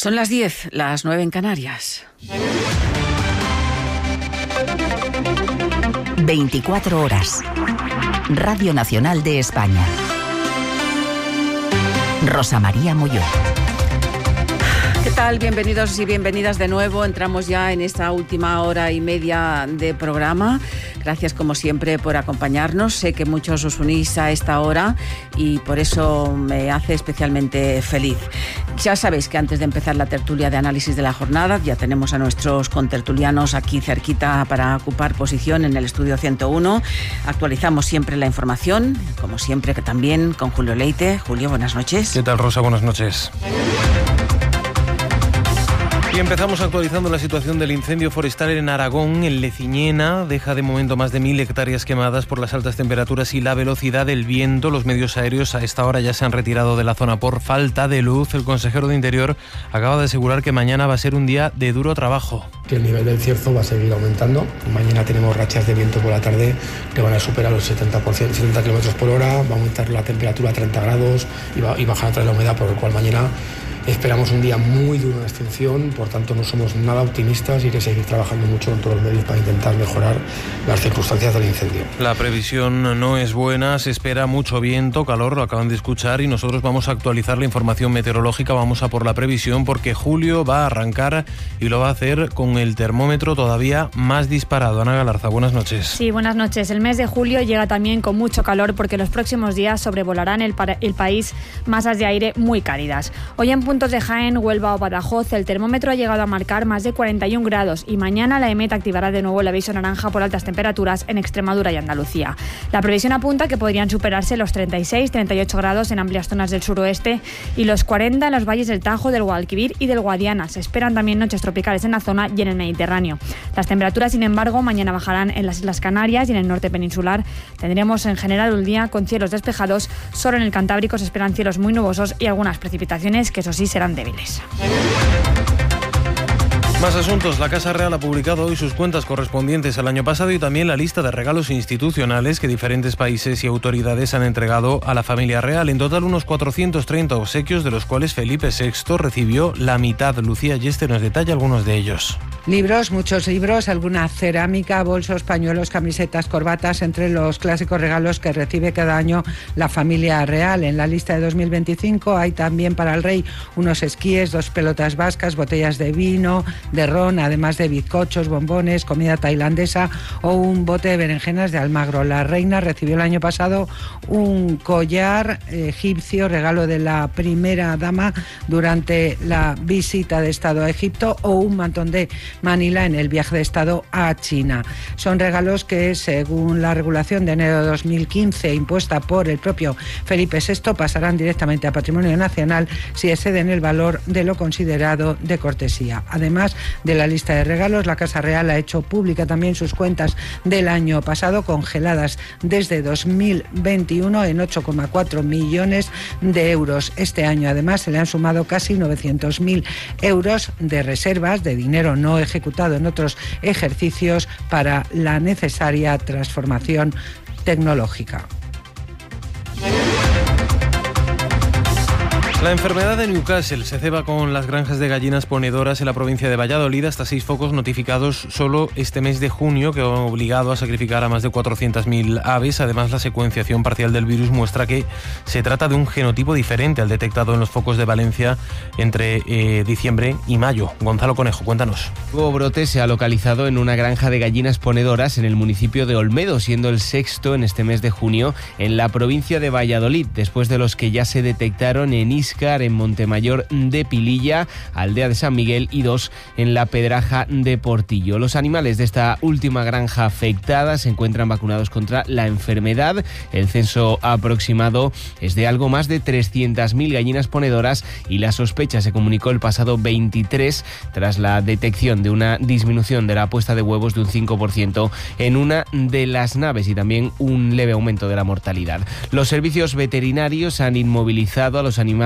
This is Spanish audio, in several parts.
Son las 10, las 9 en Canarias. 24 horas. Radio Nacional de España. Rosa María Molló. ¿Qué tal? Bienvenidos y bienvenidas de nuevo. Entramos ya en esta última hora y media de programa. Gracias, como siempre, por acompañarnos. Sé que muchos os unís a esta hora y por eso me hace especialmente feliz. Ya sabéis que antes de empezar la tertulia de análisis de la jornada, ya tenemos a nuestros contertulianos aquí cerquita para ocupar posición en el estudio 101. Actualizamos siempre la información, como siempre, que también con Julio Leite. Julio, buenas noches. ¿Qué tal, Rosa? Buenas noches. Y empezamos actualizando la situación del incendio forestal en Aragón, en Leciñena. Deja de momento más de 1.000 hectáreas quemadas por las altas temperaturas y la velocidad del viento. Los medios aéreos a esta hora ya se han retirado de la zona por falta de luz. El consejero de Interior acaba de asegurar que mañana va a ser un día de duro trabajo. Que el nivel del cierzo va a seguir aumentando. Mañana tenemos rachas de viento por la tarde que van a superar los 70 km por hora. Va a aumentar la temperatura a 30 grados y bajar otra vez la humedad, por lo cual mañana esperamos un día muy duro de extinción. Por tanto, no somos nada optimistas y hay que seguir trabajando mucho en todos los medios para intentar mejorar las circunstancias del incendio. La previsión no es buena, se espera mucho viento, calor, lo acaban de escuchar, y nosotros vamos a actualizar la información meteorológica. Vamos a por la previsión porque julio va a arrancar y lo va a hacer con el termómetro todavía más disparado. Ana Galarza, buenas noches. Sí, buenas noches. El mes de julio llega también con mucho calor porque los próximos días sobrevolarán el país masas de aire muy cálidas. Hoy en puntos de Jaén, Huelva o Badajoz, el termómetro ha llegado a marcar más de 41 grados y mañana la EMET activará de nuevo el aviso naranja por altas temperaturas en Extremadura y Andalucía. La previsión apunta que podrían superarse los 36-38 grados en amplias zonas del suroeste y los 40 en los valles del Tajo, del Guadalquivir y del Guadiana. Se esperan también noches tropicales en la zona y en el Mediterráneo. Las temperaturas, sin embargo, mañana bajarán en las Islas Canarias y en el norte peninsular. Tendremos en general un día con cielos despejados. Solo en el Cantábrico se esperan cielos muy nubosos y algunas precipitaciones que, eso sí, serán débiles. Más asuntos. La Casa Real ha publicado hoy sus cuentas correspondientes al año pasado y también la lista de regalos institucionales que diferentes países y autoridades han entregado a la familia real. En total, unos 430 obsequios, de los cuales Felipe VI recibió la mitad. Lucía Yeste nos detalla algunos de ellos. Libros, muchos libros, alguna cerámica, bolsos, pañuelos, camisetas, corbatas, entre los clásicos regalos que recibe cada año la familia real. En la lista de 2025 hay también para el rey unos esquíes, 2 pelotas vascas, botellas de vino, de ron, además de bizcochos, bombones, comida tailandesa o un bote de berenjenas de Almagro. La reina recibió el año pasado un collar egipcio, regalo de la primera dama durante la visita de Estado a Egipto, o un mantón de Manila en el viaje de Estado a China. Son regalos que, según la regulación de enero de 2015 impuesta por el propio Felipe VI, pasarán directamente a Patrimonio Nacional si exceden el valor de lo considerado de cortesía. Además de la lista de regalos, la Casa Real ha hecho pública también sus cuentas del año pasado, congeladas desde 2021 en 8,4 millones de euros. Este año, además, se le han sumado casi 900.000 euros de reservas de dinero no ejecutado en otros ejercicios para la necesaria transformación tecnológica. La enfermedad de Newcastle se ceba con las granjas de gallinas ponedoras en la provincia de Valladolid, hasta 6 focos notificados solo este mes de junio, que han obligado a sacrificar a más de 400.000 aves. Además, la secuenciación parcial del virus muestra que se trata de un genotipo diferente al detectado en los focos de Valencia entre diciembre y mayo. Gonzalo Conejo, cuéntanos. El nuevo brote se ha localizado en una granja de gallinas ponedoras en el municipio de Olmedo, siendo el 6º en este mes de junio en la provincia de Valladolid, después de los que ya se detectaron en Iscar, en Montemayor de Pililla, Aldea de San Miguel, y 2 en la Pedraja de Portillo. Los animales de esta última granja afectada se encuentran vacunados contra la enfermedad. El censo aproximado es de algo más de 300.000 gallinas ponedoras y la sospecha se comunicó el pasado 23 tras la detección de una disminución de la puesta de huevos de un 5% en una de las naves y también un leve aumento de la mortalidad. Los servicios veterinarios han inmovilizado a los animales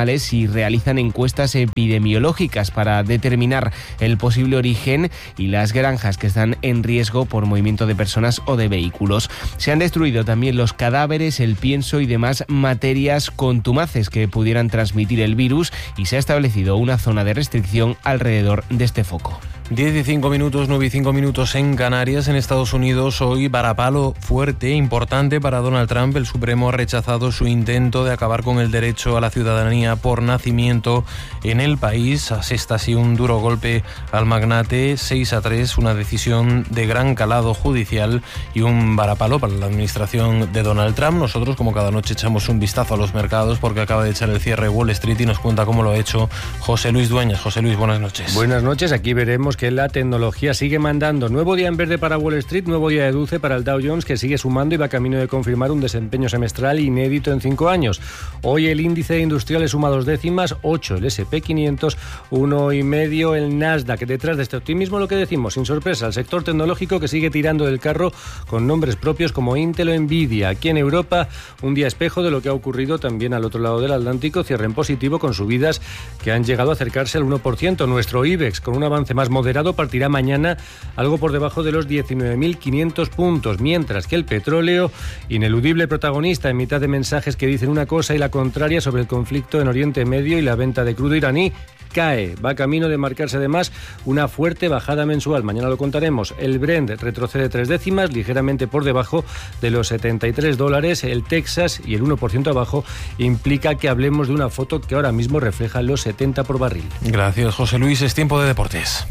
animales y realizan encuestas epidemiológicas para determinar el posible origen y las granjas que están en riesgo por movimiento de personas o de vehículos. Se han destruido también los cadáveres, el pienso y demás materias contumaces que pudieran transmitir el virus y se ha establecido una zona de restricción alrededor de este foco. 10 y 5 minutos, 9 y 5 minutos en Canarias. En Estados Unidos hoy varapalo fuerte, importante para Donald Trump. El Supremo ha rechazado su intento de acabar con el derecho a la ciudadanía por nacimiento en el país. Asesta así un duro golpe al magnate, 6-3, una decisión de gran calado judicial y un varapalo para la administración de Donald Trump. Nosotros, como cada noche, echamos un vistazo a los mercados porque acaba de echar el cierre Wall Street y nos cuenta cómo lo ha hecho José Luis Dueñas. José Luis, buenas noches. Buenas noches, aquí veremos que la tecnología sigue mandando. Nuevo día en verde para Wall Street, nuevo día de dulce para el Dow Jones, que sigue sumando y va camino de confirmar un desempeño semestral inédito en 5 años. Hoy el índice de industriales suma 2 décimas, 8 el S&P 500, 1,5 el Nasdaq. Detrás de este optimismo, lo que decimos, sin sorpresa, el sector tecnológico que sigue tirando del carro con nombres propios como Intel o Nvidia. Aquí en Europa, un día espejo de lo que ha ocurrido también al otro lado del Atlántico, cierre en positivo con subidas que han llegado a acercarse al 1%. Nuestro IBEX, con un avance más moderado, partirá mañana algo por debajo de los 19.500 puntos, mientras que el petróleo, ineludible protagonista en mitad de mensajes que dicen una cosa y la contraria sobre el conflicto en Oriente Medio y la venta de crudo iraní, cae. Va camino de marcarse además una fuerte bajada mensual. Mañana lo contaremos. El Brent retrocede 3 décimas, ligeramente por debajo de los $73. El Texas y el 1% abajo implica que hablemos de una foto que ahora mismo refleja los 70 por barril. Gracias, José Luis. Es tiempo de deportes.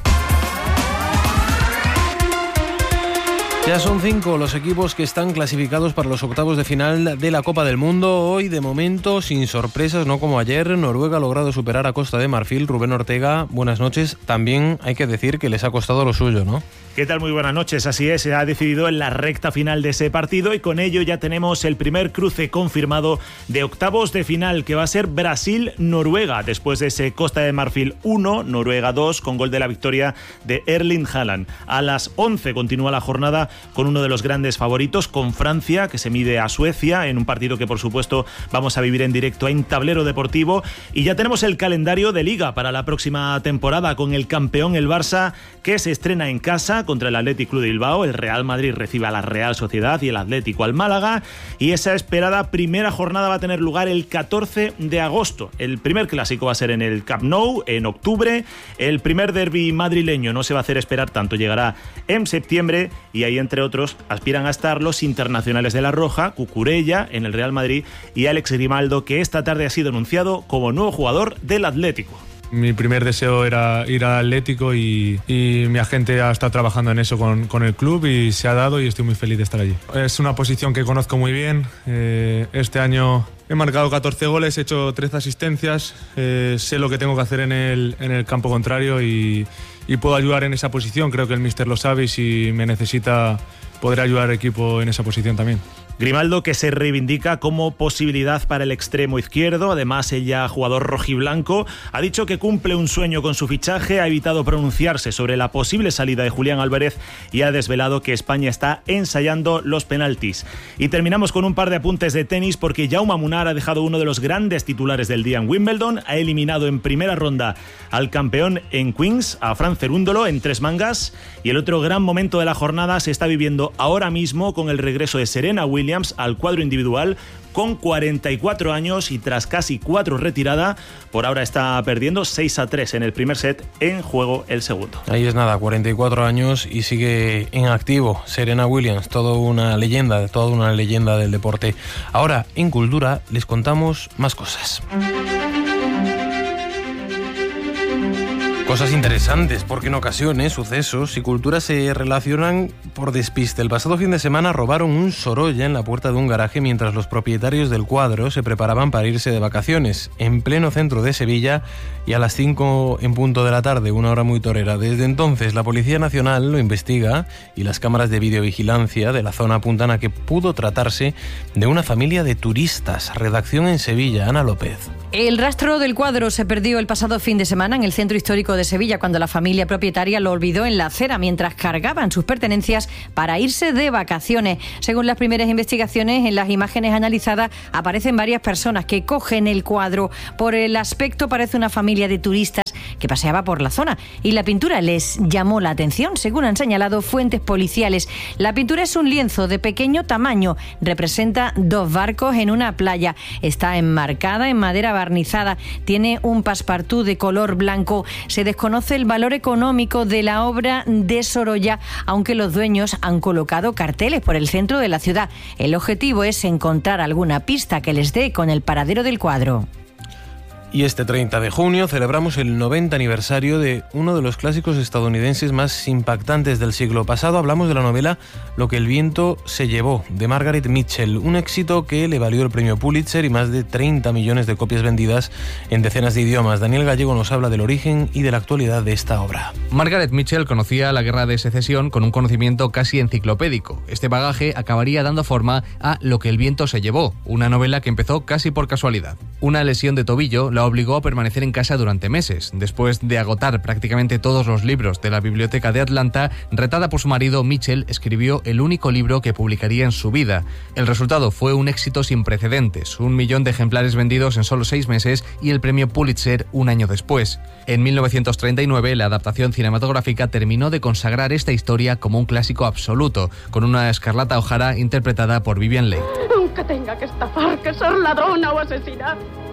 Ya son 5 los equipos que están clasificados para los octavos de final de la Copa del Mundo. Hoy, de momento, sin sorpresas, no como ayer. Noruega ha logrado superar a Costa de Marfil. Rubén Ortega, buenas noches. También hay que decir que les ha costado lo suyo, ¿no? ¿Qué tal? Muy buenas noches. Así es, se ha decidido en la recta final de ese partido y con ello ya tenemos el primer cruce confirmado de octavos de final, que va a ser Brasil-Noruega, después de ese Costa de Marfil 1, Noruega 2, con gol de la victoria de Erling Haaland. A las 11 continúa la jornada con uno de los grandes favoritos, con Francia, que se mide a Suecia, en un partido que por supuesto vamos a vivir en directo en Tablero Deportivo. Y ya tenemos el calendario de Liga para la próxima temporada, con el campeón, el Barça, que se estrena en casa contra el Athletic Club de Bilbao. El Real Madrid recibe a la Real Sociedad y el Atlético al Málaga. Y esa esperada primera jornada va a tener lugar el 14 de agosto. El primer clásico va a ser en el Camp Nou, en octubre. El primer derbi madrileño no se va a hacer esperar tanto, llegará en septiembre. Y ahí, entre otros, aspiran a estar los internacionales de La Roja, Cucurella en el Real Madrid y Alex Grimaldo, que esta tarde ha sido anunciado como nuevo jugador del Atlético. Mi primer deseo era ir al Atlético y mi agente ha estado trabajando en eso con el club y se ha dado y estoy muy feliz de estar allí. Es una posición que conozco muy bien. Este año he marcado 14 goles, he hecho 13 asistencias, sé lo que tengo que hacer en el campo contrario y puedo ayudar en esa posición. Creo que el míster lo sabe y si me necesita podré ayudar al equipo en esa posición también. Grimaldo, que se reivindica como posibilidad para el extremo izquierdo, además ella, jugador rojiblanco, ha dicho que cumple un sueño con su fichaje, ha evitado pronunciarse sobre la posible salida de Julián Álvarez y ha desvelado que España está ensayando los penaltis. Y terminamos con un par de apuntes de tenis, porque Jaume Munar ha dejado uno de los grandes titulares del día en Wimbledon, ha eliminado en primera ronda al campeón en Queens, a Fran Cerúndolo, en 3 mangas, y el otro gran momento de la jornada se está viviendo ahora mismo con el regreso de Serena Williams al cuadro individual, con 44 años y tras casi 4 retirada. Por ahora está perdiendo 6-3 en el primer set, en juego el segundo. Ahí es nada, 44 años y sigue en activo Serena Williams, toda una leyenda del deporte. Ahora, en Cultura, les contamos más cosas. Cosas interesantes, porque en ocasiones sucesos y culturas se relacionan por despiste. El pasado fin de semana robaron un Sorolla en la puerta de un garaje mientras los propietarios del cuadro se preparaban para irse de vacaciones, en pleno centro de Sevilla y a las 5 en punto de la tarde, una hora muy torera. Desde entonces la Policía Nacional lo investiga y las cámaras de videovigilancia de la zona apuntan a que pudo tratarse de una familia de turistas. Redacción en Sevilla, Ana López. El rastro del cuadro se perdió el pasado fin de semana en el centro histórico de Sevilla cuando la familia propietaria lo olvidó en la acera mientras cargaban sus pertenencias para irse de vacaciones. Según las primeras investigaciones, en las imágenes analizadas aparecen varias personas que cogen el cuadro. Por el aspecto parece una familia de turistas que paseaba por la zona y la pintura les llamó la atención, según han señalado fuentes policiales. La pintura es un lienzo de pequeño tamaño, representa 2 barcos en una playa, está enmarcada en madera barnizada, tiene un passepartout de color blanco. Se desconoce el valor económico de la obra de Sorolla, aunque los dueños han colocado carteles por el centro de la ciudad. El objetivo es encontrar alguna pista que les dé con el paradero del cuadro. Y este 30 de junio celebramos el 90 aniversario de uno de los clásicos estadounidenses más impactantes del siglo pasado. Hablamos de la novela Lo que el viento se llevó, de Margaret Mitchell, un éxito que le valió el premio Pulitzer y más de 30 millones de copias vendidas en decenas de idiomas. Daniel Gallego nos habla del origen y de la actualidad de esta obra. Margaret Mitchell conocía la Guerra de Secesión con un conocimiento casi enciclopédico. Este bagaje acabaría dando forma a Lo que el viento se llevó, una novela que empezó casi por casualidad. Una lesión de tobillo la obligó a permanecer en casa durante meses. Después de agotar prácticamente todos los libros de la biblioteca de Atlanta, retada por su marido, Mitchell escribió el único libro que publicaría en su vida. El resultado fue un éxito sin precedentes, 1 millón de ejemplares vendidos en solo 6 meses y el premio Pulitzer un año después. En 1939, la adaptación cinematográfica terminó de consagrar esta historia como un clásico absoluto, con una Scarlett O'Hara interpretada por Vivien Leigh. Aunque tenga que estafar, que ser ladrona o asesinar,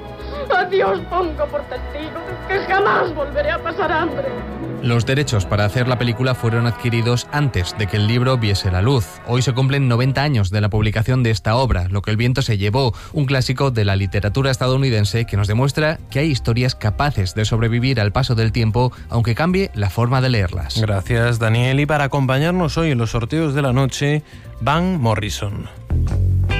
a Dios pongo por testigo que jamás volveré a pasar hambre. Los derechos para hacer la película fueron adquiridos antes de que el libro viese la luz. Hoy se cumplen 90 años de la publicación de esta obra, Lo que el viento se llevó, un clásico de la literatura estadounidense que nos demuestra que hay historias capaces de sobrevivir al paso del tiempo, aunque cambie la forma de leerlas. Gracias, Daniel. Y para acompañarnos hoy en los sorteos de la noche, Van Morrison.